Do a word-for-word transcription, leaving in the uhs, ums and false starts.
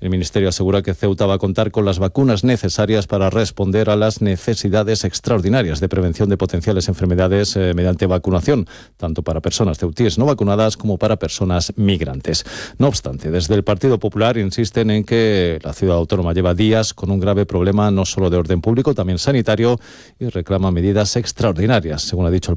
El Ministerio asegura que Ceuta va a contar con las vacunas necesarias para responder a las necesidades extraordinarias de prevención de potenciales enfermedades eh, mediante vacunación, tanto para personas ceutíes no vacunadas como para personas migrantes. No obstante, desde el Partido Popular insisten en que la ciudad autónoma lleva días con un grave problema no solo de orden público, también sanitario, y reclama medidas extraordinarias, según ha dicho el